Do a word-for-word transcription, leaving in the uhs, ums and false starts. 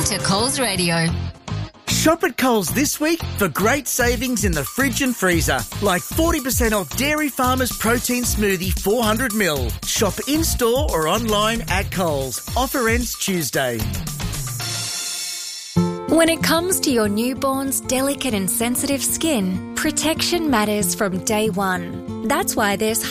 to Coles Radio. Shop at Coles this week for great savings in the fridge and freezer, like forty percent off Dairy Farmers Protein Smoothie four hundred milliliters. Shop in-store or online at Coles. Offer ends Tuesday. When it comes to your newborn's delicate and sensitive skin, protection matters from day one. That's why there's